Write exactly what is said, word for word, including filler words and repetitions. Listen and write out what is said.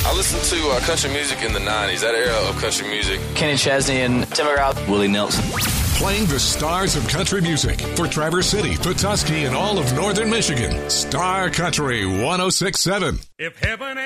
I listened to uh, country music in the nineties, that era of country music. Kenny Chesney and Tim McGraw. Willie Nelson. Playing the stars of country music for Traverse City, Petoskey, and all of northern Michigan. Star Country one oh six point seven. If heaven